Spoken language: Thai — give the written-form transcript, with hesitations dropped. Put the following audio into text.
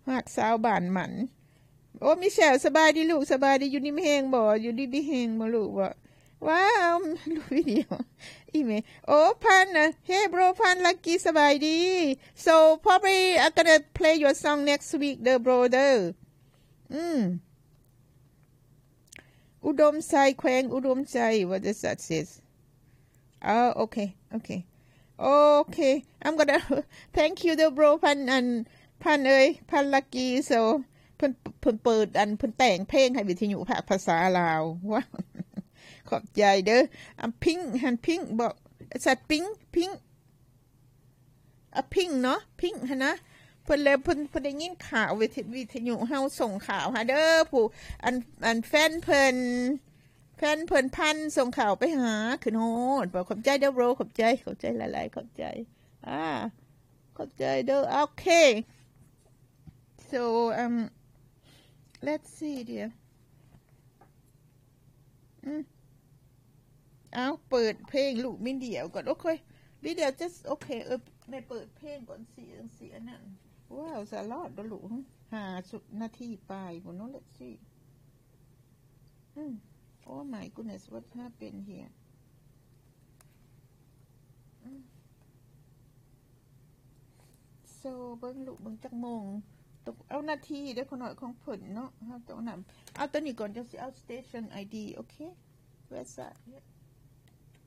ฮอดสาวบ้านหมันโอ้มิเชลสบายดีลูกสบายดีอยู่นี่ไม่แห้งบ่อยู่ดีไม่แห้งบ่ลูกบ่ว้าวลูกวิดีโออีเมโอ้พันนะ Hey bro พัน Lucky สบายดี so probably I'm gonna play your song next week the brother อุดมใจแขวงอุดมใจ what does that say okay I'm gonna thank you the bro พันเอ้ยพัน Lucky so เพิ่นเปิดเพิ่นแต่งเพลงให้วิทยุภาษาลาวว้าขอบใจเด้อพิงหันพิงบอกสัตว์พิงพิงเนาะพิงหั่นนะเพิ่นเลยเพิ่นได้ยินข่าววิทยุเฮาส่งข่าวหาเด้อผู้แฟนเพิ่นพันส่งข่าวไปหาขึ้นโหดบอกขอบใจเด้อ bro ขอบใจหลายๆขอบใจขอบใจเด้อโอเค so let's see dear เอาเปิดเพลงลูกมิเดียวก่อนโอเคมิเดียว just โอเคแม่เปิดเพลงก่อนเสียนั่นว้าวสลอดลูก50 นาทีไปบ่เนาะ let's see oh my goodness what happened here so เบิ่งลูกเบิ่งจักโมงตกเอานาทีเด้อคนน้อยของเพิ่นเนาะตรงนั้นเอาตัวนี้ก่อนจะสิเอา station ID โอเค where's that